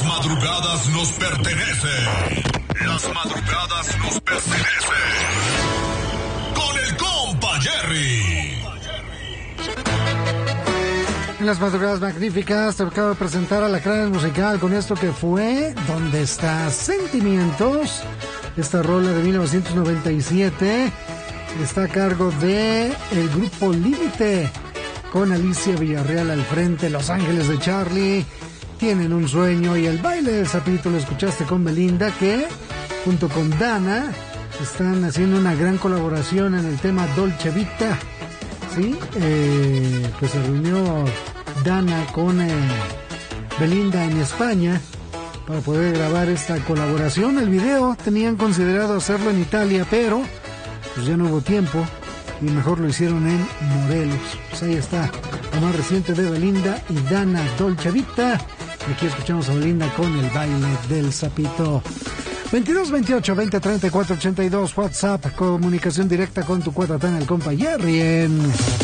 madrugadas nos pertenecen. Las madrugadas nos pertenecen. Con el compa Jerry. En las madrugadas magníficas te acabo de presentar a la Cranes Musical con esto que fue ¿Dónde está Sentimientos? Esta rola de 1997 está a cargo de el grupo Límite con Alicia Villarreal al frente. Los Ángeles de Charlie, Tienen un sueño, y el baile del sapito lo escuchaste con Belinda, que junto con Dana están haciendo una gran colaboración en el tema Dolce Vita. Sí, pues se reunió Dana con Belinda en España para poder grabar esta colaboración. El video tenían considerado hacerlo en Italia, pero pues ya no hubo tiempo y mejor lo hicieron en Morelos. Pues ahí está lo más reciente de Belinda y Dana, Dolce Vita. Y aquí escuchamos a Belinda con el baile del sapito. 22 28 20 34 82 WhatsApp, comunicación directa con tu cuata tan el compa Jerry en